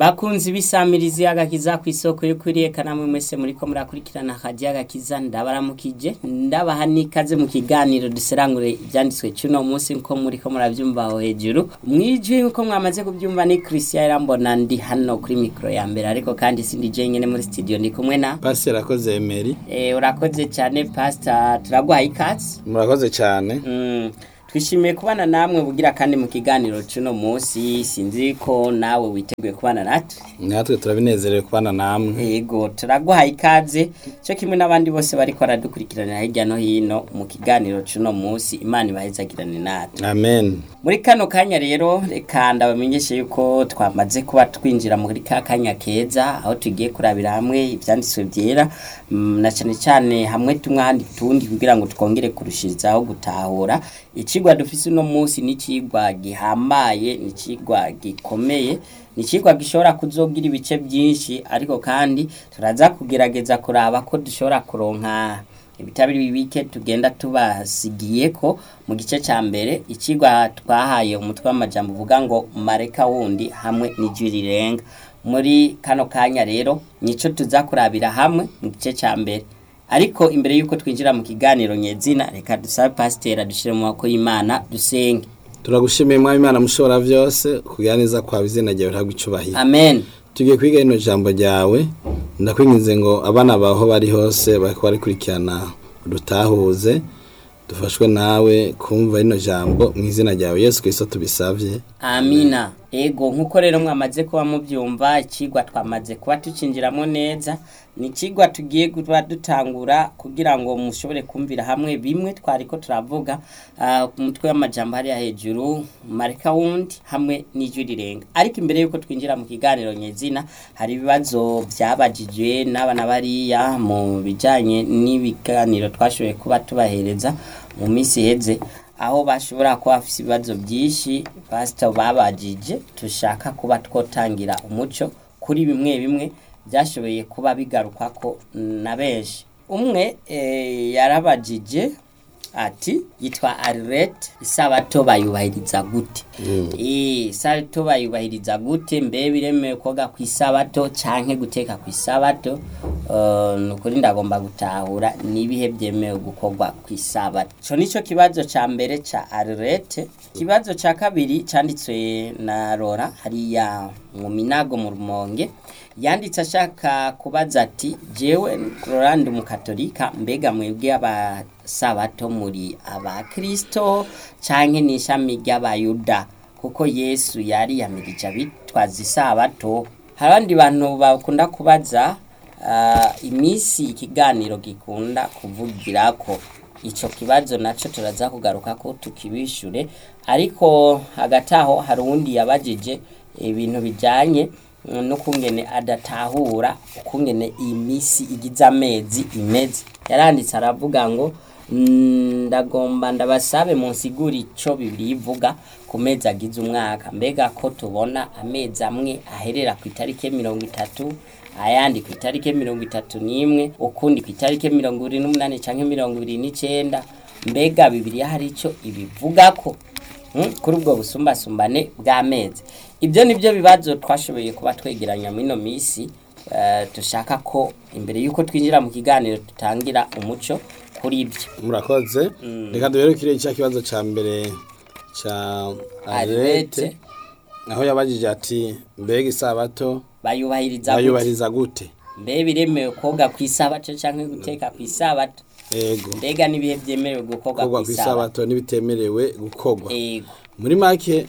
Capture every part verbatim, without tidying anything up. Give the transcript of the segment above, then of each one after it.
Bakunzi bisamirizi agakiza kw'isoko yo kwiriyeka namwe mwese muriko murakurikirana akaji agakiza ndabaramukije ndabaha nikaze mu kiganiro duserangure ivyanditswe cuno munsi nko muriko muravyumva aho hejuru mwijwi nko mwamaze kuvyumva ni Christian Irambona ndi hano kuri micro ya mbere ariko kandi sindi je nyene muri studio ndi kumwe na Pastor Rakoze Emery. Eh urakoze cyane Pastor turaguha ikaze. Murakoze cyane. Mm. Twishimiye kubana namwe bugira kandi mu kiganiro cuno munsi sinzi ko nawe witeguye kubana natwe. Natwe turabinezerewe kubana namwe. Yego turaguha ikaze cyo kimwe n'abandi bose bariko baradukurikirana hirya no hino mu kiganiro cuno munsi Imana ibahezagirane natwe. Amen. Muri kano kanya rero reka ndabamenyeshe yuko twamaze kuba twinjira muri ka kanya keza aho tugiye kurabira hamwe ivyanditswe byera na cyane cyane hamwe tumwandi tundi kugira ngo twongere kurushirizaho gutahura ikigwa dufise uno munsi ni ikigwa gihambaye ni ikigwa gikomeye ni ikigwa gishobora kuzogira ibice byinshi ariko kandi turaza kugerageza kuraba ko dushobora kuronka ibitabiri bibike tugenda tubasigiye ko mu gice ca mbere ikigwa twahaye umutwe w'amajambo uvuga ngo mareka wundi hamwe n'ijwi rirenga muri kano kanya rero nico tuzakurabira hamwe mu gice ca mbere ariko imbere yuko twinjira mu kiganiro nyezina reka dusabe pasiteri dushire mu maboko y'Imana dusenge. Turagushimiye mwami Imana mushobora vyose kugira neza kwa bizina ryawe ntabwo icubahiro. Amen. Tugiye kwiga ino jambo ryawe ndakwinginze ngo abana baho bari hose bariko barikurikirana dutahuze dufashwe nawe kumva ino jambo mu izina ryawe Yesu Kristo tubisavye. Amina. Ego nkuko rero mwamaze kuba muvyumva ikigwa twamaze kuba tucinjiramo neza ni ikigwa tugiye kuba dutangura kugira ngo mushobore kumvira hamwe bimwe twariko turavuga ku mutwe w'amajambo hari hejuru mareka wundi hamwe n'ijwi rirenga ariko imbere yuko twinjira mu kiganiro nyezina hari ibibazo byabajijwe n'abana bariya mu bijanye n'ibiganiro twashoboye kuba tubahereza mu minsi heze aho bashobora kuba bafite ibibazo byinshi pastor babajije tushaka kuba twotangira umuco kuri bimwe bimwe byashoboye kuba bigaruka ko na benshi umwe e, yarabajije ati yitwa Arlette isabato bayubahiriza gute mm. eh isabato bayubahiriza gute mbe biremewe koga ku isabato canke guteka ku isabato uh, nukuri ndagomba gutahura nibihe byemewe gukorwa ku isabato co nico kibazo ca mbere ca Arlette. Kibazo ca kabiri canditswe na Rora hariya mu Minago mu Rumonge yanditse ashaka kubaza ati jewe Rolande umukatolika mbega mwebwe aba sabato muri aba Kristo canke n'ishami ry'abayuda kuko Yesu yari yamirije bitwaza isabato. Harandi bantu bakunda kubaza uh, imisi ikiganiro gikunda kuvugira ko ico kibazo naco turaza kugaruka ko tukibishure ariko hagataho hari undi yabajije ibintu bijanye no kungene adatahura kungene imisi igiza amezi imeze yaranditse aravuga ngo ndagomba ndabasabe munsigura ico bibiri ivuga ku mezi agize umwaka mbega ko tubona amezi amwe aherera ku itarike mirongo itatu ayandi ku itarike mirongo itatu n'imwe ukundi ku itarike mirongo ibiri n'umunani canke mirongo ibiri n'icenda mbega bibiri hari ico ibivuga ko hmm? kuri ubwo busumbasumbane bw'amezi ibyo nibyo bibazo twashoboye kuba twegeranya muri no misi uh, tushaka ko imbere yuko twinjira mu kiganiro tutangira umuco kuri ibyo. Murakoze reka mm. duhere kire cya kibazo ca mbere ca Arlette aho yabajije ati mbega isabato bayubahiriza bayubahiriza gute mbe biremewe koga ku isabato canke guteka ku isabato. Ego mbega nibihe byemerewe gukorwa ku isabato nibitemerewe gukorwa. Ego muri make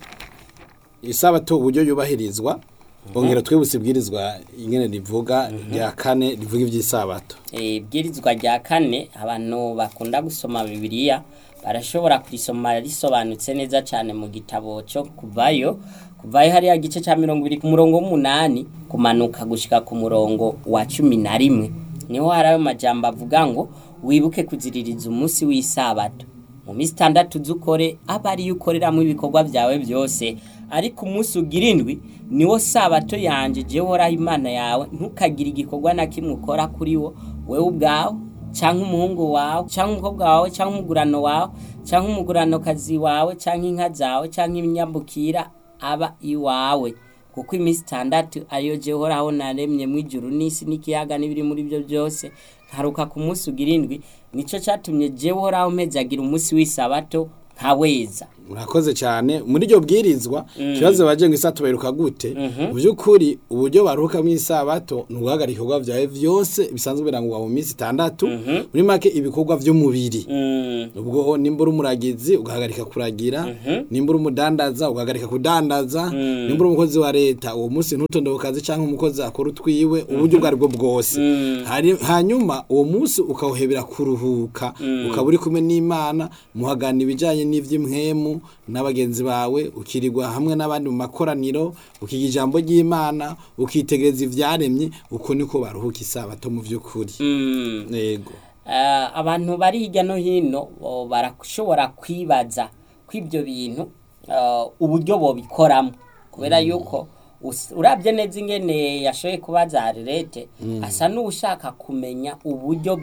isabato uburyo yubahirizwa bongera mm -hmm. twebuse bwirizwa ingene rivuga rya mm -hmm. kane rivuga ivy'isabato. Eh bwirizwa rya kane abantu bakunda gusoma Bibiliya barashobora kurisoma risobanutse neza cyane mu gitabo cyo kuvayo kuvayo hari ya gice ca mirongo ibiri ku murongo w'umunani kumanuka gushika ku murongo wa cumi na rimwe niho harayo majambo avuga ngo wibuke kuziririza umunsi w'isabato mu minsi itandatu zukore abari yukoreramo ibikorwa byawe byose ariko umunsi ugirindwi niwo sabato yanje je hora Imana yawe ntukagira igikorwa na kimwe ukora kuri wo wewe ubwawe canke umuhungu wawe canke umukobwa wawe canke umugurano wawe canke umugurano kazi wawe canke inka zawe canke ibinyambukira aba iwawe kuko iminsi itandatu ariyo je horaho naremye mu ijuru n'isi n'ikiyaga n'ibiri muri byo byose nkaruka ku munsi ugira indwi nico cyatumye je horaho mpezagira umunsi w'isabato nkaweza. Murakoze cyane muri ryo bwirizwa kibazo baje ngo isato beruka gute mu byukuri uburyo baruka mu isabato nuguhagarika ibikorwa byawe byose bisanzwe birangwa mu minsi itandatu muri make ibikorwa by'umubiri. Ubwo nimbura umuragizi ugahagarika kuragira, nimbura umudandaza ugahagarika kudandaza, nimbura umukozi wa leta uwo munsi ntutonde kazi cyangwa umukozi akora utwiwe uburyo bwari bwo bwose. Hanyuma uwo munsi ukawuhebera kuruhuka ukaburi kumwe n'Imana muhagana ibijanye n'ivy'imhemu n'abagenzi bawe ukirirwa hamwe n'abandi mu makoraniro ukiga ijambo ry'Imana ukitegereza ivyaremye uko niko baruhuka isabato mu vy'ukuri. Yego. Uh, abantu bari hirya no hino barashobora kwibaza kw'ibyo bintu uh, uburyo bobikoramo kubera yuko urabye neza ingene yashoye kubaza Arlette asa n'ushaka kumenya uburyo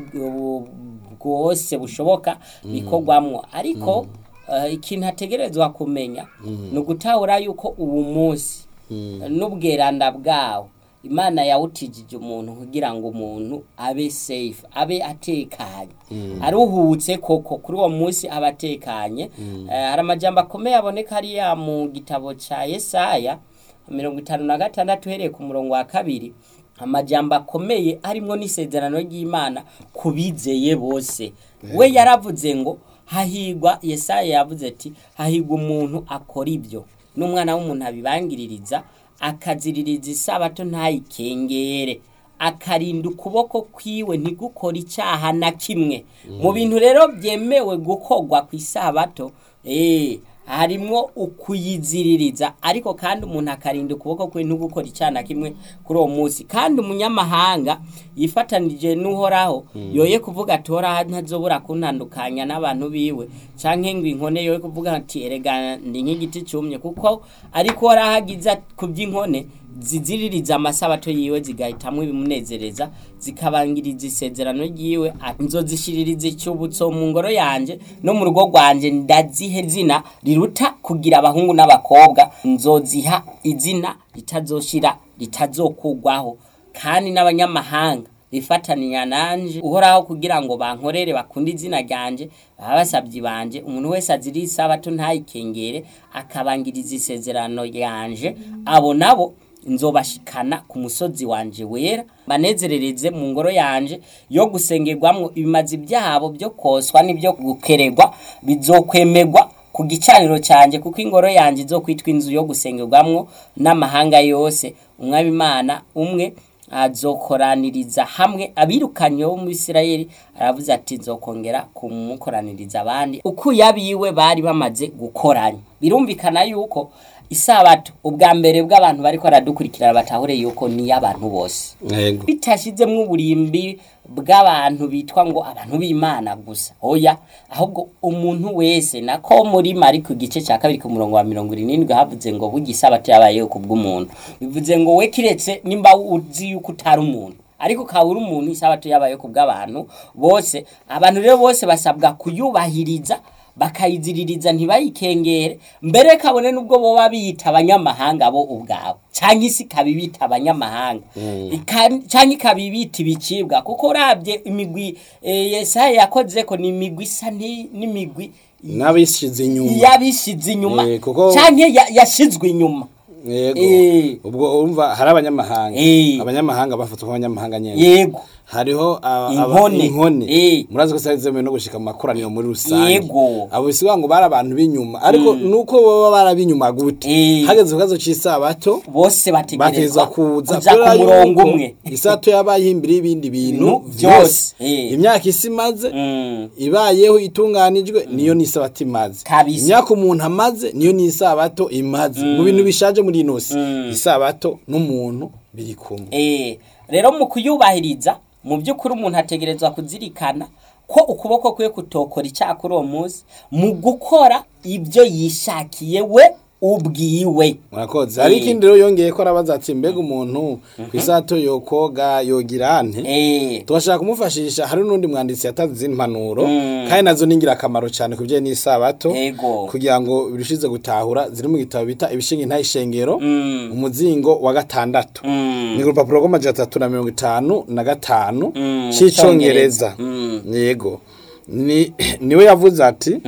bwose bushoboka bikorwamwo ariko Uh, ikintu ategerezwa kumenya mm. no gutahura yuko ubu munsi mm. n'ubweranda bwawo Imana yawutijije umuntu kugira ngo umuntu abe safe abe atekanye mm. aruhutse koko kuri uwo munsi abatekanye mm. uh, hari amajambo akomeye aboneka ari ya mu gitabo ca Yesaya mirongo itanu na gatandatu hereye ku murongo wa kabiri amajambo akomeye arimwo n'isezerano ry'Imana kubizeye bose mm. we yaravuze ngo hahigwa Yesaya yavuze ati hahigwa umuntu akora ibyo n'umwana w'umuntu abibangiririza akaziririza isabato ntayikengere akarinda ukuboko kwiwe ntigukora icyaha na kimwe mm. mu bintu rero byemewe gukorwa ku isabato eh harimwo ukuyiziririza ariko kandi umuntu akarinda ukuboko kwe ntugukora icana kimwe kuri uwo munsi kandi umunyamahanga yifatanije n'uhoraho mm. yoye kuvuga ati horaho ntazobura kuntandukanya n'abantu biwe canke ngo inkone yoye kuvuga ati erega ndi nk'igiti cyumye kuko ariko horahagiza kuby'inkone ziziririza amasabato yiwe zigahitamwe bimunezereza zikabangiriza isezerano ryiwe nzozishiririza icyubutso mu ngoro yanje no mu rugo rwanje ndazihe zina riruta kugira abahungu n'abakobwa nzoziha izina ritazoshira ritazokugwaho kandi n'abanyamahanga bifataniya nanje uhoraho kugira ngo bankorere bakunde izina ryanje babasabyi banje umuntu wese aziri isabato ntayikengere akabangiriza isezerano yanje abo nabo nzobashikana ku musozi wanje wera banezerereze mu ngoro yanje yo gusengerwamwo ibimazi byabo byo koswa n'ibyo gukeregwa bizokwemerwa ku gicaniro cyanje kuko ingoro yanje izokwitwa inzu yo gusengerwamwo n'amahanga yose umwami Imana umwe azokoraniriza hamwe abirukanye bo mu Isirayeli aravuze ati nzokongera kumukoraniriza abandi uko yabiwe bari bamaze gukoranya birumvikana yuko isabato ubwa mbere bw'abantu bariko aradukurikira batahure yuko ni y'abantu bose yego bitashizemwe uburimbi bw'abantu bitwa ngo abantu b'Imana gusa oya ahubwo umuntu wese nako muri mari ku gice cya kabiri ku murongo wa mirongo irindwi havuze ngo bugi isabato yabaye ku bw'umuntu bivuze ngo we kiretse nimba uzi yuko utari umuntu ariko kawuri umuntu isabato yabaye ku bw'abantu bose abantu rero bose basabwa kuyubahiriza bakayiziririza ntibayikengere mbere kabone nubwo bo babita abanyamahanga bo ubwabo canke isi kabibita abanyamahanga mm. canke kabibita ibicibwa kuko urabye imigwi e, Yesaya yakoze ko ni imigwi isa n'imigwi nabishize inyuma yabishize inyuma e, kuko... canke yashizwe inyuma yego e. ubwo urumva hari abanyamahanga e. abanyamahanga bafatwa nk'abanyamahanga nyene yego hariho inkone inkone e. murazi ko sarizeme no gushika mu makoraniro muri rusange yego abo bisiwa ngo bari abantu binyuma ariko mm. nuko baba barabinyuma gute e. hageze ukazo c'isabato bose bategerezwa kuza ku murongo umwe isato yabayihimbira ibindi bintu byose e. imyaka isimaze mm. ibayeho itunganijwe mm. niyo nisabato imaze imyaka umuntu amaze niyo nisabato imaze mm. mu bintu bishaje muri inosi mm. isabato n'umuntu biri kumwe eh rero mu kuyubahiriza mu by'ukuri umuntu ategerezwa kuzirikana ko ukuboko kwe kutokora icyakuri uwo munsi mu gukora ibyo yishakiye we ubwiwe. Murakoze. Hari ikindi rero yongeye ko arabaza ati mbega umuntu kwisato yo koga yogira ante? Eh. Tubashaka kumufashisha hari nundi mwanditsi yatanze impanuro kandi nazo ningira akamaro cyane kubye n'isabato kugira ngo birushize gutahura ziri mu gitabo bita ibishinga intayishengero umuzingo wa gatandatu. Ni urupapuro rw'amajana atatu na mirongo itanu na gatanu cy'icongereza. Yego. Ni niwe yavuze ati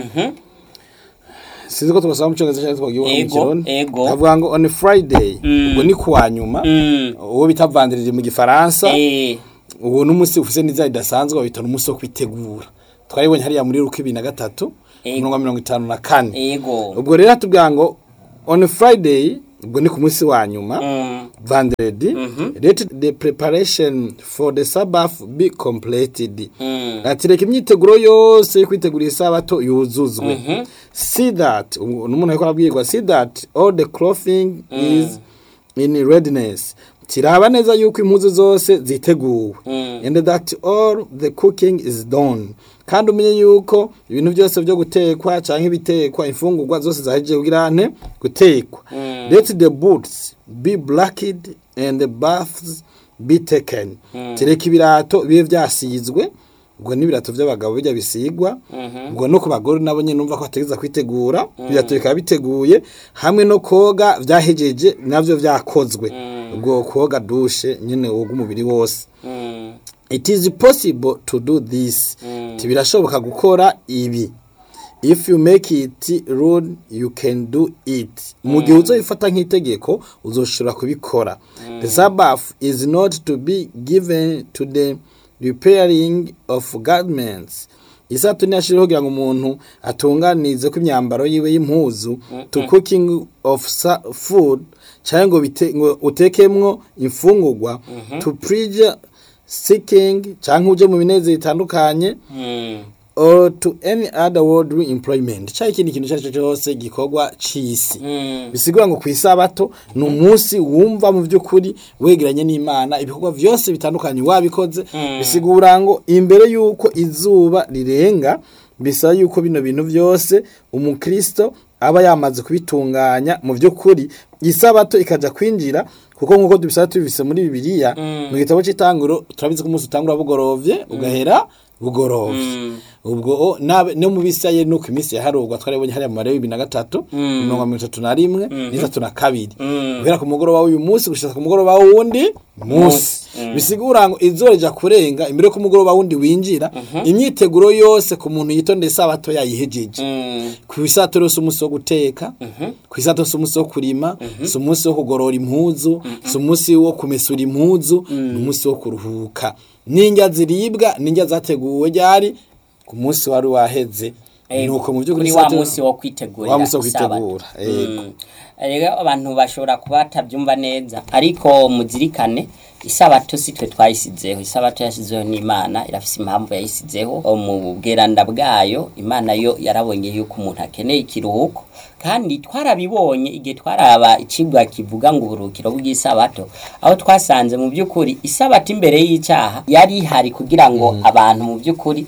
Sizi ko tubasaba mu cyongereza cyangwa twagiye mu kirundi. Avuga ngo on Friday ubwo ni kuwa nyuma uwo bita vendredi mu gifaransa. Uwo n'umunsi ufise niza idasanzwe wabita n'umunsi wo kwitegura. Twaribonye hariya muri Luka bibiri na gatatu mirongo itanu na kane. Ubwo rero atubwira ngo on Friday ubwo ni ku munsi wa nyuma vendredi let the preparation for the Sabbath be completed. Atireka imyiteguro yose yo kwitegura isabato yuzuzwe. See that umuntu ariko abwirwa see that all the clothing is in readiness. Tiraba neza yuko impuzu zose ziteguwe. And that all the cooking is done. Kandi umenye yuko ibintu byose byo gutekwa canke ibitekwa imfungurwa zose zaheje kugira ante gutekwa. Let the boots be blacked and the baths be taken. Tireka ibirato bibe vyasizwe. Ubwo n'ibirato by'abagabo bijya bisigwa. Ubwo no ku bagore nabo nyene numva ko ategeza kwitegura ibirato bikaba biteguye hamwe no koga vyahejeje navyo vyakozwe. Ubwo koga dushe nyene woga umubiri wose. It is possible to do this. Tibirashoboka gukora ibi. If you make it rule you can do it. Mu gihe uzoifata nk'itegeko uzoshobora kubikora. The Sabbath is not to be given to the repairing of garments. Isato ni ashiriho kugira ngo umuntu atunganize ko imyambaro yiwe y'impuzu to cooking of food cyangwa ngo utekemwo imfungurwa to preach seeking cyangwa uje mu bineze bitandukanye or to any other worldly employment. Cyari ikindi kintu cyacu cyose gikorwa cisi. Bisigura ngo kwisabato no munsi wumva mu byukuri wegeranye n'Imana ibikorwa byose bitandukanye wabikoze. Bisigura ngo imbere yuko izuba rirenga bisa yuko bino bintu byose umukristo aba yamaze kubitunganya mu byukuri isabato ikaja kwinjira kuko nkuko dubisaba tubise muri Bibiliya mu gitabo cy'itanguro turabize ko umunsi utangura bugorovye ugahera bugorovye. Ubwo nabe no mu bisaye no ku minsi yaharugwa twaribonye hari mu bibiri na gatatu mirongo itatu na rimwe n'itatu na kabiri guhera ku mugoroba w'uyu munsi gushika ku mugoroba wundi munsi. Bisigura ngo izoreja kurenga imbere ko mugoroba wundi winjira imyiteguro yose ku muntu yitondeye isabato yayihejeje. Ku isato rose umunsi wo guteka, ku isato rose umunsi wo kurima, so umunsi wo kugorora impuzu, so umunsi wo kumesura impuzu, n'umunsi wo kuruhuka. Ninjya ziribwa ninjya zateguwe ryari ku munsi wari waheze. Nuko mu byo kuri wa munsi wo kwitegura wa munsi wo kwitegura. Rega abantu bashobora kubatabyumva neza ariko muzirikane isabato sitwe twayisizeho. Isabato yasizeho n'Imana irafise impamvu yayisizeho mu bweranda bwayo. Imana yo yarabonye yuko umuntu akeneye ikiruhuko kandi twarabibonye igihe twaraba ikigwa kivuga ngo uburukiro bw'isabato aho twasanze mu byukuri isabato imbere y'icyaha yari hari kugira ngo abantu mu byukuri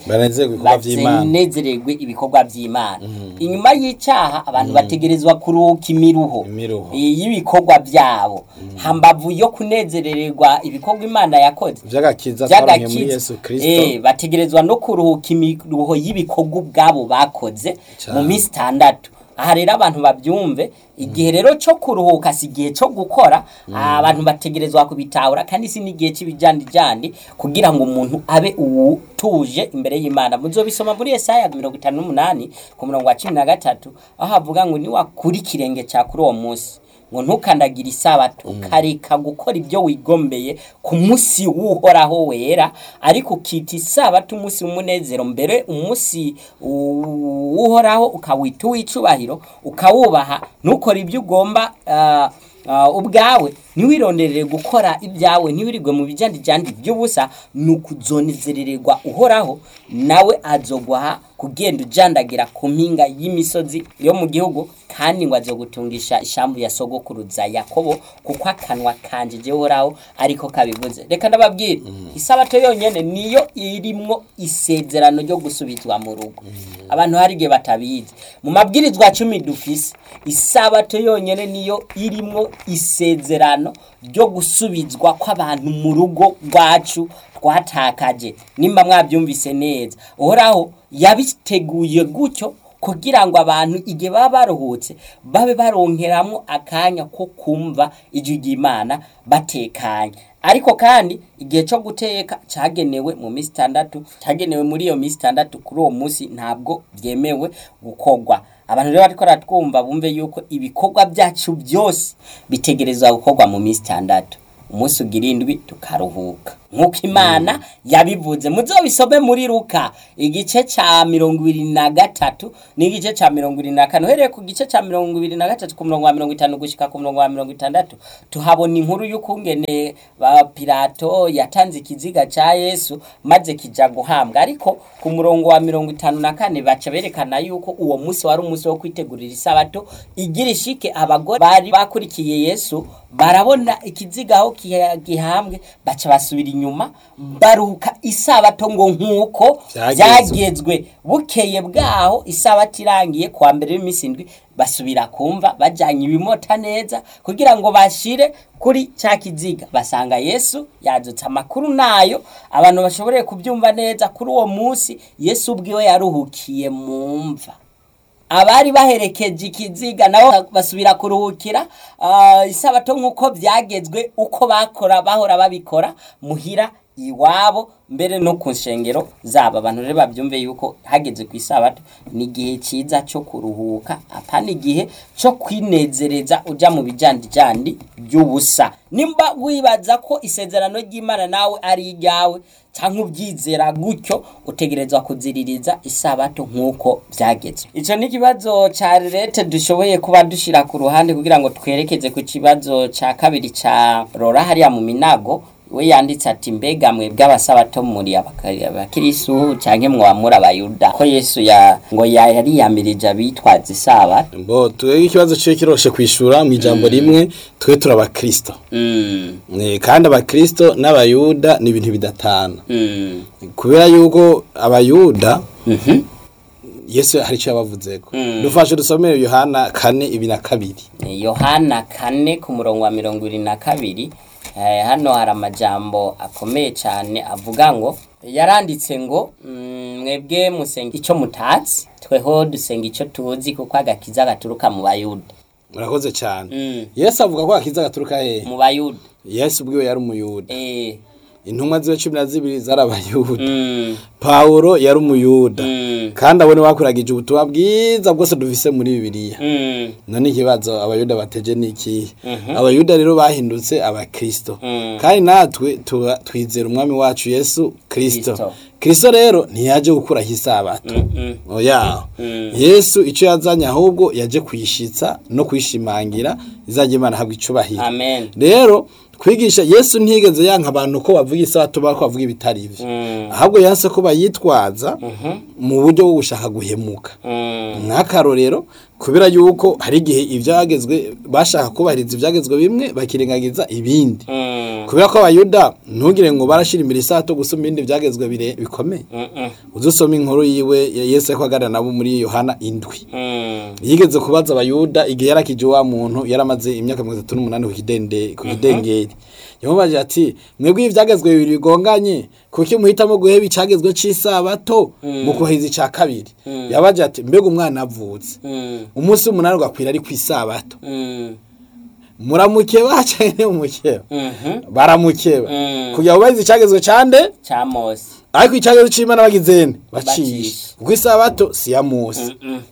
banezererwe ibikorwa by'Imana. Inyuma y'icyaha abantu bategerezwa kuruhuka imiruho y'ibikorwa byabo hambavu yo kunezerererwa ibikorwa Imana yakoze byagakiza twaronye muri Yesu Kristo. Eh bategerezwa no kuruhuka imiruho y'ibikorwa bwabo bakoze mu minsi itandatu. Aha rero abantu babyumve igihe rero cyo kuruhuka si igihe cyo gukora. Abantu bategerezwa kubitahura kandi si n'igihe cy'ibijandi jandi kugira ngo umuntu abe utuje imbere y'Imana. Muzobisoma muri Yesaya mirongo itanu n'umunani ku murongo wa cumi na gatatu aho avuga ngo ni wakuri kirenge cya kuri uwo munsi ngo ntukandagira isabato ukareka gukora ibyo wigombeye ku munsi w'uhoraho wera ariko ukita isabato umunsi w'umunezero mbere umunsi w'uhoraho ukawita uw'icubahiro ukawubaha ntukora ibyo ugomba uh, Uh, ubwawe niwironderere gukora ibyawe niwirigwe mu bijandi jandi by'ubusa nukuzonezerererwa uhoraho nawe azogwaha kugenda ujandagira ku mpinga y'imisozi yo mu gihugu kandi ngo azogutungisha ishambu ya sogokuruza Yakobo kuko akanwa kanje je horaho ariko kabivuze. Reka ndababwira mm. isabato yonyene niyo irimwo isezerano ryo gusubizwa mu rugo mm. abantu hari gihe batabizi mu mabwirizwa cumi dufise isabato yonyene niyo irimwo isezerano ryo gusubizwa kw'abantu mu rugo rwacu twatakaje. Nimba mwabyumvise neza uhoraho yabiteguye gutyo kugira ngo abantu igihe baba baruhutse babe baronkeramwo akanya ko kumva ijwi ry'Imana batekanye. Ariko kandi igihe cyo guteka cyagenewe mu minsi itandatu cyagenewe muri iyo minsi itandatu kuri uwo munsi ntabwo byemewe gukorwa. Abantu rero bariko ratwumva bumve yuko ibikorwa byacu byose bitegerezwa gukorwa mu minsi itandatu, umunsi ugira indwi tukaruhuka nkuko Imana yabivuze. Muzobisome muri Luka igice ca mirongo ibiri na gatatu n'igice ca mirongo ibiri na kane uhereye ku gice ca mirongo ibiri na gatatu ku murongo wa mirongo itanu gushika ku murongo wa mirongo itandatu tuhabona inkuru y'ukungene ba Pilato yatanze ikiziga ca Yesu maze kija guhambwa. Ariko ku murongo wa mirongo itanu na kane baca berekana yuko uwo munsi wari umunsi wo kwitegurira isabato igira ishike. Abagore bari bakurikiye Yesu barabona ikiziga aho gihambwe baca basubira inyuma baruka isabato ngo nkuko byagezwe. Bukeye bwaho isabato irangiye kwa mbere y'imisi indwi basubira kumva bajanye ibimota neza kugira ngo bashire kuri cya kiziga. Basanga Yesu yazutse, amakuru nayo abantu bashoboreye kubyumva neza. Kuri uwo munsi Yesu ubwiwe yaruhukiye mu mva, abari baherekeje ikiziga nabo basubira kuruhukira uh, isabato nkuko byagezwe uko bakora bahora babikora muhira iwabo mbere no ku nshengero zaba. Abantu rero babyumve yuko hageze ku isabato ni gihe ciza cyo kuruhuka, apana igihe cyo kwinezereza uja mu bijandijandi by'ubusa. Nimba wibaza ko isezerano ry'Imana nawe ari iryawe canke ubyizera gutyo utegerezwa kuziririza isabato nkuko byagezwe. Ico ni kibazo ca rete dushoboye kuba dushira ku ruhande kugira ngo twerekeze ku kibazo ca kabiri ca Rora hariya mu Minago. We yanditse ati mbega mwe bw'abasabato muri abakirisu canke mwamura abayuda ko Yesu ya ngo yari yamirije abitwaza isabato. Mbo twe ikibazo cyo kiroshe kwishura mu ijambo mm. rimwe twe turabakristo mm. ne kandi abakristo n'abayuda ni ibintu bidatana mm. kubera yuko abayuda mhm mm Yesu hari cyo yabavuzeko mm. dufashe dusomere Yohana kane ibiri na kabiri. Yohana kane ku murongo wa mirongo ibiri na kabiri. Eh, hano hari amajambo akomeye cyane avuga ngo yaranditse ngo mwebwe mm, musenga icyo mutatsi tweho dusenga icyo tuzi kuko agakiza gaturuka mu bayuda. Murakoze cyane mm. Yesu avuga ko agakiza gaturuka he? Mu bayuda. Yesu ubwiwe yari umuyuda eh intumwa ziwe cumi na zibiri zarabayuda mm. Paulo yari umuyuda mm. kandi abone bakuragije ubutumwa bwiza bwose dufise muri Bibiliya mm. none ikibazo abayuda bateje niki mm -hmm. Abayuda rero bahindutse abakristo mm. kandi natwe twizera umwami wacu Yesu Kristo. Kristo rero ntiyaje gukura hisabato mm -mm. oya mm. Yesu ico yazanya ahubwo yaje kwishitsa no kwishimangira izaje Imana habwa icubahiro. Amen. Rero kwigisha Yesu ntigeze yanka abantu ko bavuga isabato bako bavuga ibitari ivyo mm. ahubwo yanse ko bayitwaza mm -hmm. mu buryo bwo gushaka guhemuka mm. Nkakarorero kubera yuko hari gihe ivyagezwe bashaka kubahiriza ivyagezwe bimwe bakirengagiza ibindi mm. kubera ko abayuda ntugire ngo barashira imbere isabato gusoma ibindi vyagezwe bire bikomeye mm -mm. Uzusoma inkuru yiwe Yesu yakwagana nabo muri Yohana indwi mm. Yigeze kubaza abayuda igihe yarakije wa muntu yaramaze imyaka mirongo itatu n'umunani ku kidende ku kidengeri yamubaje ati mwebwe ivyagezwe bibiri bigonganye kuki muhitamo guheba icagezwe c'isabato mm. mu kuhiza ica kabiri mm. Yabaje ati mbega umwana avutse mm. umunsi umunani ugakwira ari kwisabato mm. Muramukeba cyane umukeba mm -hmm. Baramukeba mm. kugira ubaze icagezwe cande ca Mose ariko icagezwe c'Imana bagizene bacisha kuko isabato si ya Mose mm -mm.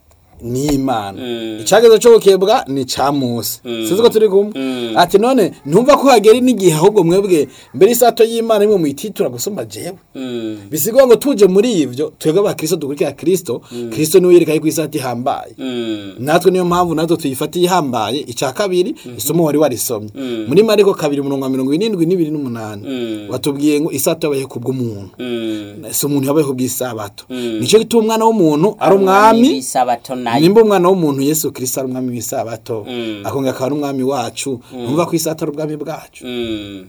Ni Imana mm. Icagezwe cyo gukebwa ni ca Mose mm. Sizo ko turi kumwe mm. Ati none ntumva ko hageri n'igihe ahubwo mwebwe mbere isato y'Imana imwe muyititura gusoma jewe mm. Bisigwa ngo tuje muri ivyo twebwe ba Kristo dukurikira Kristo mm. Kristo niwe yerekaye ku isati hambaye mm. Natwe niyo mpamvu natwe tuyifatiye ihambaye ica kabiri mm -hmm. Isomo wari warisomye mm. Muri Mariko kabiri murongo mirongo irindwi n'ibiri n'umunani mm. Watubwiye ngo isato yabaye kubwo umuntu mm. So umuntu yabaye kubw'isabato mm. Nico gituma umwana w'umuntu ari umwami isabato nayo nimba umwana w'umuntu Yesu Kristo ari umwami w'isabato Mm. akonga akaba ari umwami wacu umva ko isabato ari ubwami bwacu Mm.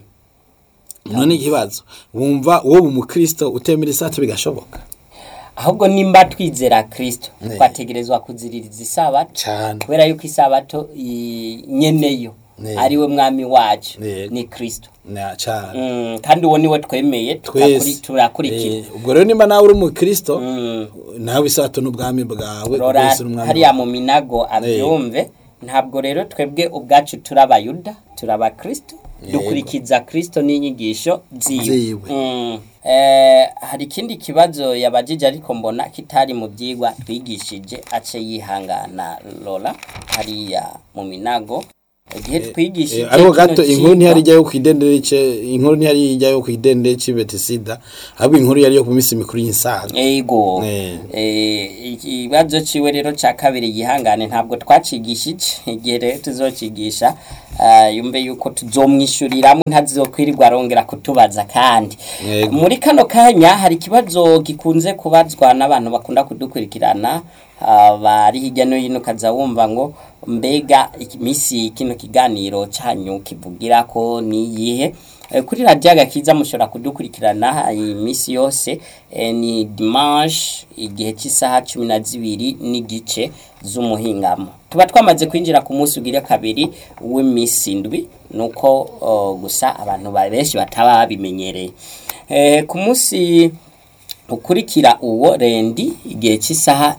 none ikibazo wumva wowe umukristo utemera isabato bigashoboka ahubwo nimba twizera Kristo Ne. twategerezwa kuziririza isabato cyane kubera yuko isabato i- nyeneyo Ne. ariwe mwami wacu Ne. ni Kristo. na cyane Mm, kandi uwo niwe twemeye twese turakuri- turakurikira. Eh, ubwo rero nimba nawe uri umukristo Mm. nawe isabato n'ubwami bwawe Rora wese uri umwami hariya wawe. mu minago abyumve ntabwo rero twebwe ubwacu turi abayuda turi abakristo dukurikiza Kristo n'inyigisho ziwe. Ziwe. Mm. Eh, hari ikindi kibazo yabajije ariko mbona kitari mu byigwa twigishije ace yihangana Lola hariya mu minago igihe twigishije Eh, ariko gato kino inkuru ntihari cigwa- ijyayo kwidendere ce inkuru ntihari ijyayo kwidendere c'Betisida ahubwo inkuru yari yo ku minsi mikuru y'insaga. Ego. Eh. Eh, ikibazo ciwe rero ca kabiri yihangane ntabwo twacigishije igihe rero tuzocigisha uh, yumve yuko tuzomwishuriramo ntazokwirirwa arongera kutubaza kandi Ego. muri kano kanya hari ikibazo gikunze kubazwa n'abantu bakunda kudukurikirana uh, bari hirya no hino kaza wumva ngo mbega imisi kino kiganiro cyanyu kivugira ko niyihe. Eh, kuri radio Agakiza mushobora kudukurikirana imisi yose eh, ni dimanche igihe cy'isaha cumi na zibiri n'igice z'umuhingamo tuba twamaze kwinjira ku munsi ugire kabiri w'imisi ndwi nuko uh, gusa abantu benshi bataba babimenyereye. Eh, ku munsi ukurikira uwo rendi igihe cy'isaha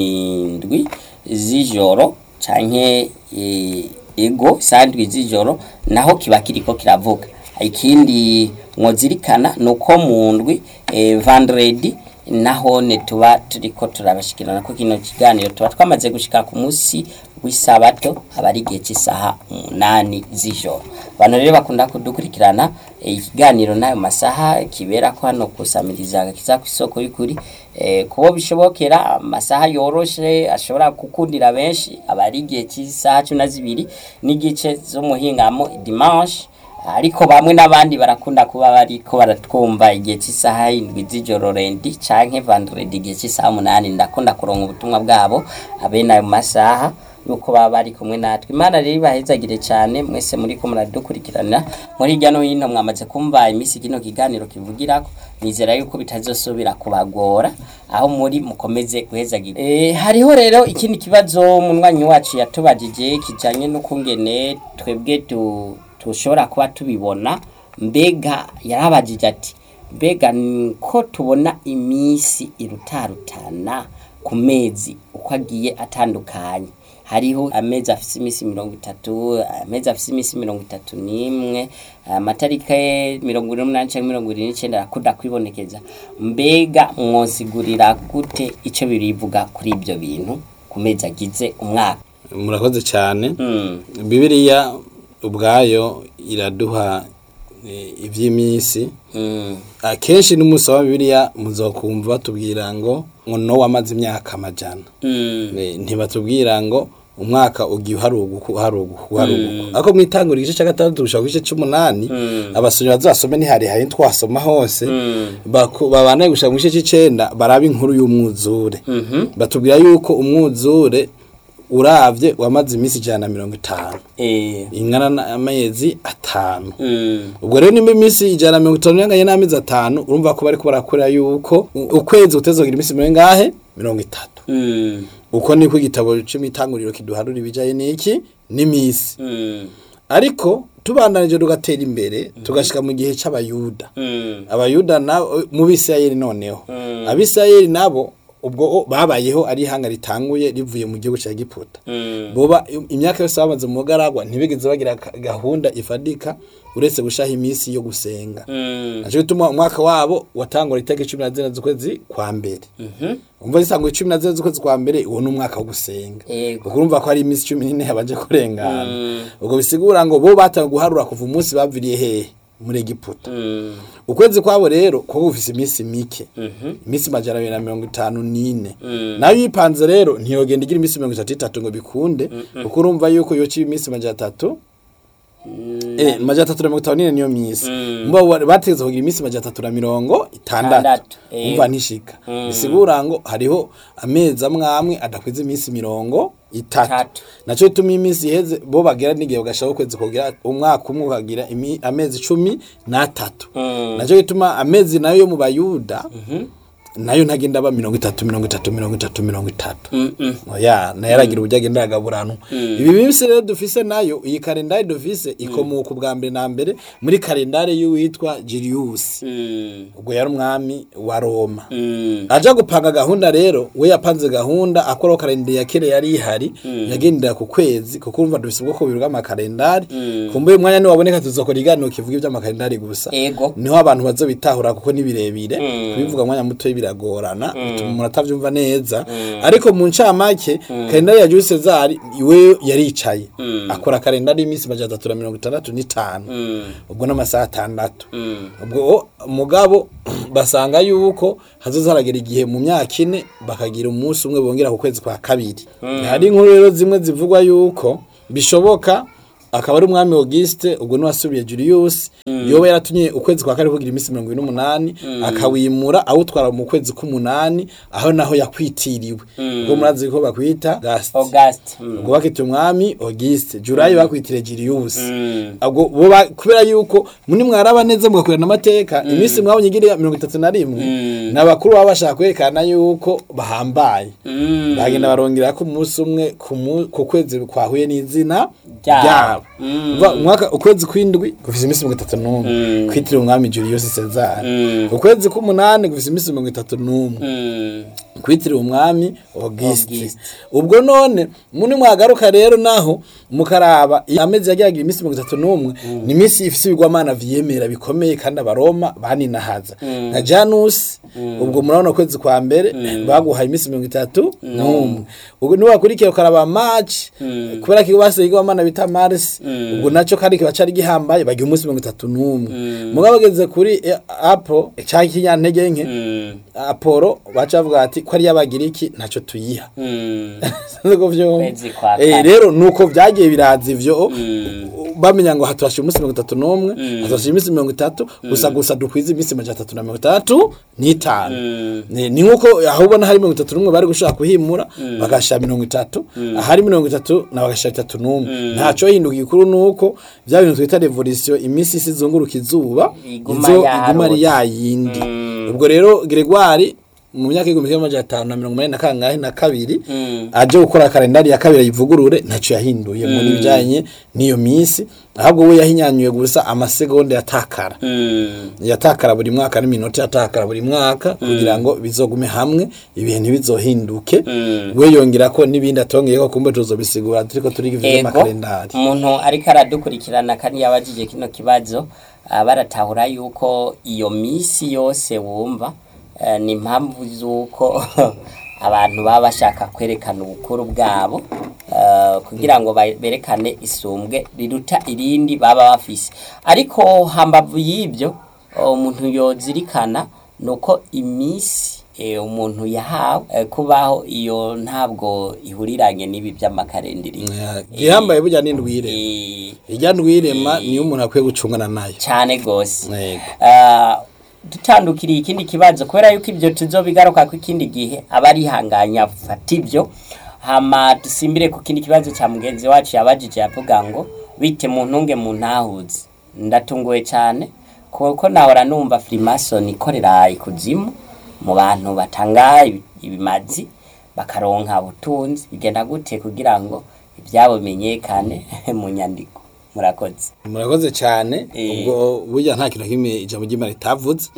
indwi z'ijoro canke e, ego sandwi z'ijoro naho kiba kiriko kiravuga. Ikindi mwozirikana nuko mu ndwi e, vendredi naho ne tuba turiko turabashikirana ko kino kiganiro tuba twamaze gushika ku munsi w'isabato abari igihe cy'isaha umunani z'ijoro. Abantu rero bakunda kudukurikirana e, ikiganiro nayo masaha kibera ko hano kusamiriza Agakiza ku isoko y'ukuri e, kubo bishobokera amasaha yoroshe ashobora gukundira benshi abari igihe cy'isaha cumi na zibiri n'igice z'umuhingamo dimanche. Ariko bamwe n'abandi barakunda kuba bariko baratwumva igihe cy'isaha indwi z'ijoro rendi canke vendredi igihe cy'isaha umunani ndakunda kuronka ubutumwa bwabo abena ayo masaha yuko baba bari kumwe natwe. Imana rero ibahezagire cyane mwese muri ko muradukurikirana muri hirya no hino mwamaze kumva imisi kino kiganiro kivugirako nizera yuko bitazosubira kubagora aho muri mukomeze guhezagira. Eh, hariho rero ikindi kibazo munywanyi wacu yatubajije kijanye no kungene twebwe tu tushobora kuba tubibona mbega yarabajije ati mbega ko tubona imisi irutarutana ku mezi uko agiye atandukanye hariho amezi afise imisi mirongo itatu amezi afise imisi mirongo itatu n'imwe amatarike mirongo ine n'umunani canke mirongo ine n'icenda arakunda kwibonekeza mbega mwosigurira gute ico birivuga kuri ibyo bintu ku mezi agize umwaka. Murakoze cyane. Mm. Bibiliya ubwayo iraduha e, ivy'imisi. Mm. Akenshi n'umunsi wa Bibiliya muzokumva batubwira ngo ngo no wamaze imyaka amajana. Mm. E, ntibatubwira ngo umwaka ugiye haruguku haruguku haruguku ako mwitangura igice cya gatandatu gushaka igice cy'umunani abasomyi bazasome ni hari hari twasoma hose babana gushaka mu gice cy'icenda baraba inkuru y'umwuzure batubwira yuko umwuzure uravye wamaze imisi ijana na mirongo itanu eh ingana n'amezi atanu. Mm. Ubwo rero nimba imisi ijana na mirongo itanu yanganye n'amezi atanu urumva ko bariko barakora yuko ukwezi utezogira imisi mirongo ngahe mirongo itatu. Mm. Uko niko igitabo cy'imitanguriro kiduharura ibijaye niki n'imisi. Mm. Ariko tubandanije tugatera imbere tugashika mu gihe c'abayuda. Mm. Abayuda na mu Bisirayeli noneho. Mm. Abisirayeli nabo ubwo babayeho ari hanga ritanguye rivuye mu gihugu cya Giputa. Mm. Boba imyaka yose bamaze mu mugaragwa ntibigeze bagira gahunda ifadika uretse gushaha imisi yo gusenga. Mm. Aje gutuma umwaka wabo watangura itariki cumi na zine z'ukwezi kwa mbere. Mhm. Umva zisangwe cumi na zine z'ukwezi kwa mbere uwo n'umwaka wo gusenga. Yego. Urumva ko ari imisi cumi n'ine yabaje kurengana. Mm. Ubwo bisigura ngo bo batanga guharura kuva umunsi baviriye hehe muri Giputa. Mm. Ukwezi kwabo rero ko ufise imisi mike. Mhm. Imisi majana abiri na mirongo itanu n'ine. Mm. Nayo yipanze rero ntiyogenda igira imisi mirongo itatu itatu ngo bikunde kuko urumva yuko yoca imisi majana atatu Eh, majana atatu na mirongo itanu n'ine niyo misi. Mbo bategeza kugira imisi majana atatu na mirongo itandatu. Umva ntishika. Bisigura ngo hariho amezi amwe amwe adakwiza imisi mirongo itatu. Naco bituma imisi iheze bo bagera n'igihe bagashaka kwezi kugira umwaka umwe ukagira amezi cumi n'atatu. Naco bituma amezi nayo yo mu Bayuda nayo ntagenda ba mirongo itatu mirongo itatu mirongo itatu mirongo itatu. Oya nayo aragira uburyo agenda agaburano. Ibi bimse rero dufise nayo iyi kalendari dufise ikomoka ubwa mbere na mbere muri kalendari y'uwitwa Julius. Ubwo yari umwami wa Roma. Aja gupanga gahunda rero we yapanze gahunda akora kalendari ya kera yari ihari yagendera ku kwezi kuko urumva dufise ubwo kubirwa amakalendari. Kumbe umwanya ni waboneka tuzokora igano kivuga ibyo amakalendari gusa. Niho abantu bazobitahura kuko ni birebire kubivuga mwanya muto biragorana bituma umuntu atavyumva neza ariko mu ncamake kalendari ya Jules Cesar iwe yaricaye akora kalendari y'imisi majana atatu na mirongo itandatu n'itanu ubwo n'amasaha atandatu ubwo mugabo basanga yuko hazoza haragera igihe mu myaka ine bakagira umunsi umwe bongera ku kwezi kwa kabiri. Hari inkuru rero zimwe zivugwa yuko bishoboka akaba ari umwami Auguste ubwo n'wasubiye Julius yoba yaratumye ukwezi kwa kare kugira imisi mirongo ine n'umunani akawimura awutwara mu kwezi k'umunani aho naho yakwitiriwe ubwo murazi ko bakwita Auguste ubwo bakita umwami Auguste July bakwitire Julius ubwo kubera yuko muni mwaraba neza mugakorana amateka imisi mwabo nyigire mirongo itatu na rimwe n'abakuru baba bashaka kwerekana yuko bahambaye bagenda barongera ko umunsi umwe ku kwezi kwahuye n'izina ryabo umwaka ukwezi kwindwi gufise imisi mirongo itatu n'umwe kwitiriwe umwami Julius Caesar ukwezi k'umunani gufise imisi mirongo itatu n'umwe kwitiriwe umwami Auguste. Ubwo none muni mwagaruka rero naho mukaraba amezi yagiye imisi mirongo itatu n'umwe ni imisi ifise ibigwamana vyemera bikomeye kandi abaroma baninahaza na Janus ubwo murabona kwezi kwa mbere baguha imisi mirongo itatu n'umwe ubwo ni wakurikiye ukaraba March kubera ko base igwamana bita Mars ubwo naco kandi kibacari gihambaye bagiye umunsi mirongo itatu n'umwe mugabo bageze kuri April cyaki kinyantege nke Apollo bacavuga ati ko ari yabagiriki naco tuyiha nzo vyo eh rero nuko vyagiye biraza ivyo bamenya ngo hatwashe umunsi mirongo itatu n'umwe hatwashe imisi mirongo itatu gusa gusa dukwiza imisi majana atatu na mirongo itatu n'itanu ni nkuko ahubona hari mirongo itatu n'umwe bari gushaka kuhimura bagasha mirongo itatu ahari mirongo itatu na bagasha itatu n'umwe ntaco hinduka ikuru nuko bya bintu twita revolution imisi sizunguruka izuba izo iguma ari yayindi ubwo rero Gregoire mu myaka y'igihumbi kimwe amajana atanu na mirongo umunani na kangahe na kabiri aje gukora kalendari ya kabiri yivugurure ntaco yahinduye mu nibijanye niyo misi ahubwo we yahinyanyuye gusa amasegonda yatakara yatakara buri mwaka n'iminota yatakara buri mwaka kugira ngo bizogume hamwe ibihe ntibizohinduke we yongera ko nibindi atongeyeko kumbe tuzobisigura turiko turi ivyo makalendari. Umuntu ariko aradukurikirana kandi yabajije kino kibazo baratahura yuko iyo misi yose wumva ni impamvu zuko abantu baba bashaka kwerekana ubukuru bwabo kugira ngo berekane isumbwe riruta irindi baba bafise ariko hambavu y'ibyo umuntu yozirikana nuko imisi umuntu yahawe kubaho iyo ntabwo ihuriranye n'ibi by'amakalendari gihambaye burya n'indwire ijya ndwirema niyo umuntu akwiye gucungana nayo cyane gose dutandukiriye ikindi kibazo kubera yuko ibyo tuzobigaruka ku ikindi gihe abari hanganya fata ibyo hama dusimbire ku kindi kibazo cya mugenzi wacu yabajije yavuga ngo bite mu ntunge mu ntahuzi ndatunguwe cyane kuko nahora numva Freemason ikorera ikuzimu mu bantu batanga ibimazi bakaronka ubutunzi bigenda gute kugira ngo ibyabo menyekane mu nyandiko. Murakoze murakoze cyane ubwo burya nta kintu kimwe ijambo ry'Imana ritavuze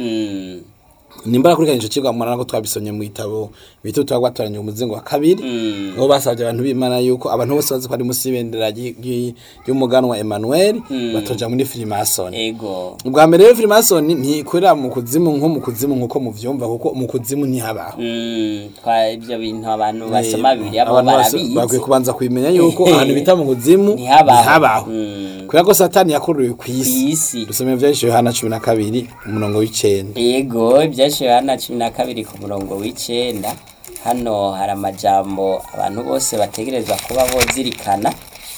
nimba kuri kanije cigwa mwana ko twabisomye mu gitabo bitu twagwatoranye umuzingo wa kabiri ngo basabye abantu b'Imana yuko abantu bose bazi ko ari musibendera y'umuganwa Emmanuel batoja muri Freemason. Ego ubwa mbere rero Freemason ntikorera mu kuzimu nko mu kuzimu nkuko muvyumva kuko mu kuzimu ni habaho kwa ibyo bintu abantu basoma bibiri abo barabizi bakwiye kubanza kwimenya yuko ahantu bita mu kuzimu ni habaho kubera ko Satani yakoreye ku isi dusomye vyinshi Yohana cumi na kabiri umurongo w'icenda. Ego byashe Yohana cumi na kabiri ku murongo w'icenda hano hari amajambo abantu bose bategerezwa kuba bozirikana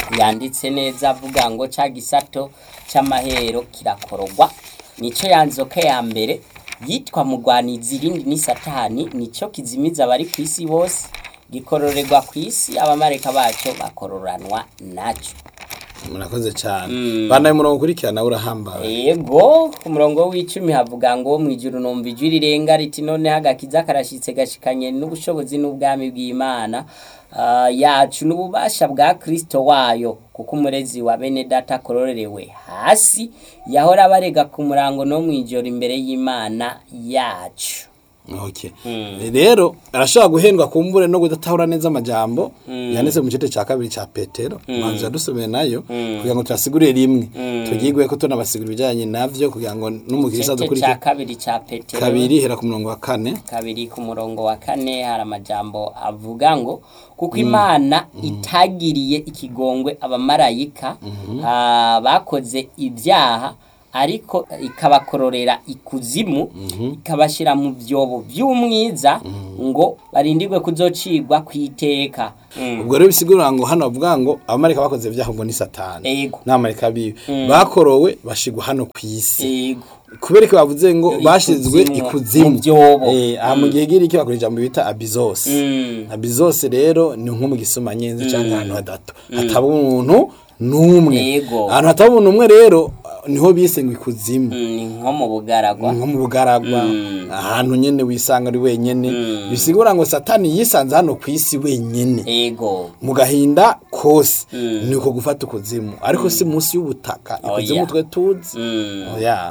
yanditse neza avuga ngo ca gisato c'amahero kirakorogwa. Nico yanzoka ya mbere yitwa mugwanizi, irindi ni Satani, nico kizimiza abari kw'isi bose, gikororerwa kw'isi, abamareka baco bakororanwa naco. Murakoze cyane. Mm. Bana umurongo kurikirana urahambaye. Yego, ku murongo w'icumi havuga ngo mwijuru numva ijwi rirenga riti none hagakiza karashitse gashikanye n'ubushobozi n'ubwami bw'Imana uh, yacu n'ububasha bwa Kristo wayo, kuko umurezi wa bene data kororerewe hasi yahora barega ku murango no mwijoro imbere y'Imana yacu. Okay. Mm. Rero arashobora guhendwa kumbure no kudatahura neza amajambo mm. yanditse mu gice cya kabiri cya Petero mm. manzi yadusomeye nayo mm. kugira ngo turasigurire rimwe mm. tugigwe ko tunabasigura ibijanye navyo kugira ngo n'umukirisa dukurikira cya kabiri cya Petero kabiri hera ku murongo wa kane kabiri ku murongo wa kane hari amajambo avuga ngo kuko mm. Imana mm. itagiriye ikigongwe abamarayika mm -hmm. uh, bakoze ibyaha ariko ikabakororera ikuzimu mm -hmm. ikabashira mu byobo by'umwiza mm -hmm. ngo barindirwe kuzocigwa kwiteka. Mm. Ubwo rero bisigura ngo hano bavuga ngo abamarika bakoze ibyaha ngo ni Satani n'amarika bibi mm. bakorowe bashigwa hano kw'isi. Yego. Kubereka bavuze ngo bashizwe ikuzimu eh mm. mu gihe giri cyo bakoresha mu bita abizos mm. abizos rero ni nko mu gisoma nyenze mm. cyangwa ahantu hadato mm. hataba umuntu numwe ahantu hataba umuntu umwe rero niho bise ngo ikuzimu ni nko mu bugaragwa nko mu bugaragwa ahantu nyene wisanga ari wenyene bisigura ngo Satani yisanze hano kw'isi wenyene yego mu gahinda kose niko gufata ukuzimu ariko si munsi y'ubutaka ikuzimu twe tuzi oya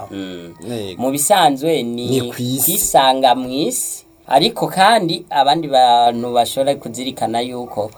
mu bisanzwe ni kwisanga mw'isi ariko kandi abandi bantu bashobora kuzirikana yuko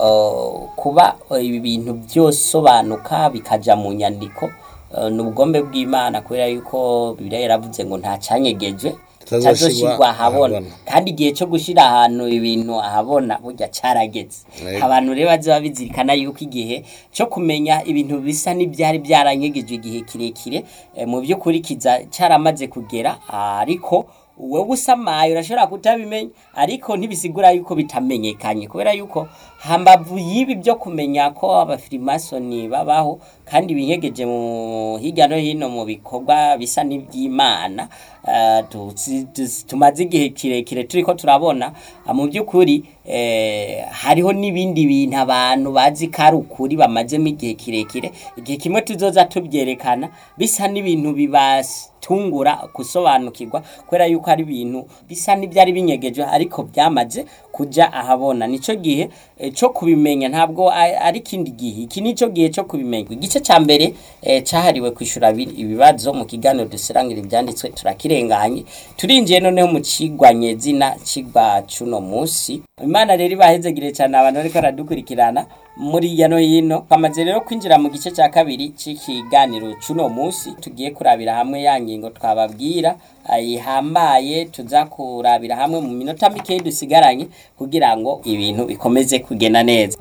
Uh, kuba ibi uh, bintu byosobanuka bikaja mu nyandiko uh, n'ubugombe bw'Imana kubera yuko Bibiliya yaravuze ngo nta canyegejwe tazoshirwa ahabona kandi igihe cyo gushira ahantu ibintu ahabona burya carageze. Abantu rero baza bizirikana yuko igihe cyo kumenya ibintu bisa n'ibyari byaranyegejwe igihe kirekire eh, mu by'ukurikiza caramaze kugera ariko wewe usamaye urashobora kutabimenya ariko ntibisigura yuko bitamenyekanye kubera yuko hambavu yibi byo kumenya ko abafirimasoni babaho kandi binyegeje mu hirya no hino mu bikorwa bisa n'iby'Imana uh, tumaze igihe kirekire turiko turabona mu by'ukuri eh, hariho n'ibindi bintu abantu bazi kari ukuri bamazemo igihe kirekire igihe kimwe tuzoza tubyerekana bisa n'ibintu bibasi tungura kusobanukirwa kwera yuko ari ibintu bisa n'ibyari binyegeje ariko byamaze kuja ahabona. Nico gihe e, cyo kubimenya ntabwo ari kindi gihe iki nico gihe cyo kubimenya. Igice ca mbere e, cahariwe kwishura ibibazo mu kiganiro dusirangira ibyanditswe turakirenganye turinjiye noneho mu cigwanye zina cigwa cuno musi. Imana rero bahezegire cyane abantu ariko aradukurikirana muri yano hino kamaze rero kwinjira mu gice cya kabiri c'ikiganiro cuno musi tugiye kurabira hamwe yangingo twababwira ayihambaye tuza kurabira hamwe mu minota mike dusigaranye kugira ngo ibintu bikomeze kugenda neza.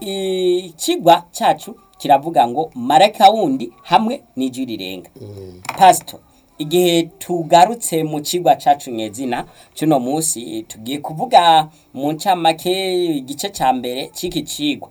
Ikigwa cacu kiravuga ngo maraka wundi hamwe n'ijwi rirenga. Mm. Pastor igihe tugarutse mu kigwa cacu nyezina cuno musi tugiye kuvuga mu ncamake igice ca mbere ciki cigwa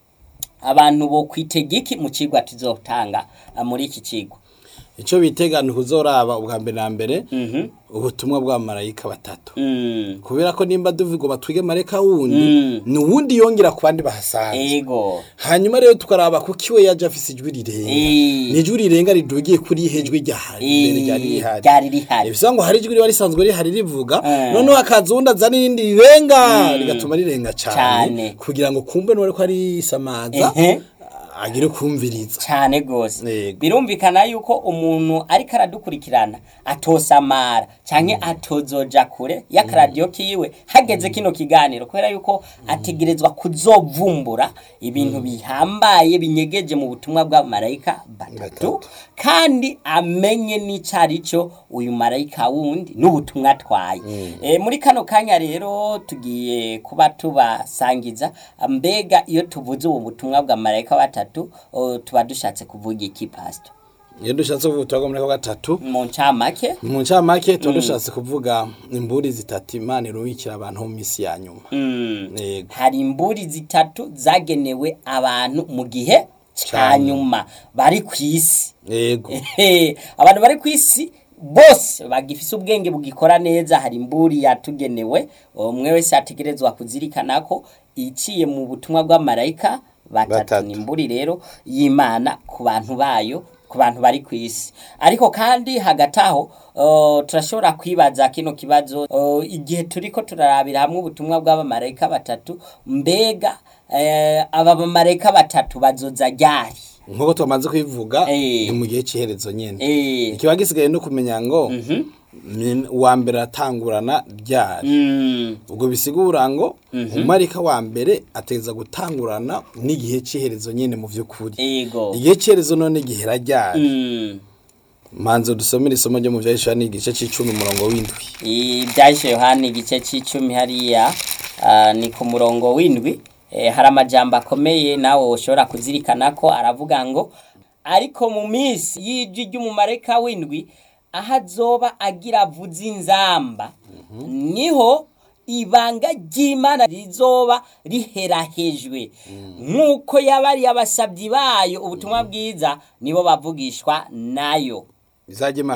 abantu bo kwitegiki mu kigwa tuzotanga muri iki kigwa. Ico bitegana kuzoraba ubwa mbere na mbere mhm ubutumwa bwa marayika batatu mm. kubera ko nimba duvuga batwige marayika wundi mm. ni wundi yongera ku bandi bahasanze yego hanyuma rero tukaraba ku kiwe yaje afise ijwi rirenga e. ni ijwi rirenga ridugiye kuri hejwe ryahari mbere ryari rihari ryari rihari bisanzwe hari ijwi riba risanzwe rihari rivuga mm. none akazunda azana irindi rirenga mm. rigatuma rirenga cyane kugira ngo kumbe no ko ari samaza agire kumviriza cyane gose birumvikana yuko umuntu ari karadukurikirana atosamara canke atozoja kure yakaradio kiwe hageze kino kiganiro kwera yuko ategerezwa kuzovumbura ibintu bihambaye binyegeje mu butumwa bwa marayika batatu kandi amenye n'icarico uyu marayika wundi n'ubutumwa twaye mm. e, muri kano kanya rero tugiye kuba tubasangiza mbega iyo tuvuze ubu butumwa bwa marayika batatu O, tuba dushatse kuvuga iki pastor? Iyo dushatse kuvuga muri ko gatatu mu ncamake mu ncamake tuba dushatse kuvuga imburi zitatu Imana iruhikira abantu mu misi ya nyuma. Mm. Hari imburi zitatu zagenewe abantu mu gihe cyanyuma bari kwisi yego abantu bari kwisi bose bagifise ubwenge bugikora neza hari imburi yatugenewe umwe wese ategerezwa kuzirikana ko iciye mu butumwa bw'amarayika batatu nimburi rero y'Imana ku bantu bayo ku bantu bari kwisi ariko kandi hagataho uh, turashobora kwibaza kino kibazo uh, igihe turiko turarabira hamwe ubutumwa bw'abamarayika batatu mbega uh, aba bamarayika batatu bazoza ryari nkuko tumaze kwivuga ni mu gihe ciherezo nyene eh ikiba gisigaye no kumenya ngo wa mbere atangurana ryari ubwo bisigura ngo umarika wa mbere ateza gutangurana n'igihe ciherezo nyene mu vy'ukuri igihe ciherezo none gihera ryari manzo dusomera isomo ryo mu vya Yohana igice c'icumi umurongo w'indwi ibya Yohana igice c'icumi hariya ni ku murongo w'indwi hari amajambo akomeye nawe ushobora kuzirikana ko aravuga ngo ariko mu minsi y'ijwi ry'umumarayika w'indwi ahazoba agira avuza inzamba niho ibanga ry'Imana rizoba riherahejwe nk'uko yabari abasabyi bayo ubutumwa bwiza nibo bavugishwa nayo